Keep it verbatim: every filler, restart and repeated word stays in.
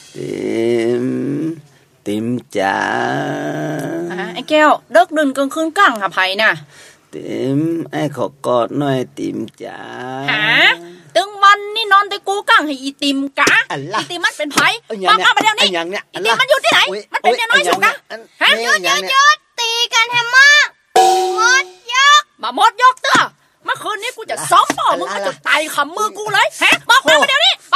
ติมติมจ๋าไอ้แก้วเลิกดึนกลางคืนกลางหาไผน่ะติมไอ้ขอกอดหน่อยติมจ๋าหาตึงวันนี่นอนแต่กูกลางให้อีติมกะอีติมมันเป็นไผมาเข้ามาเดี๋ยวนี้อีติมมันอยู่ที่ไหนมันเป็นน้อยสุกะฮะหยุดหยุดหยุดตีกันแฮมมากหมดยกมาหมดยกเตื้อเมื่อคืนนี้กูจะซ้อมป่อมึงมาจนตายคำมือกูเลยฮะบอกมาเดี๋ยวนี้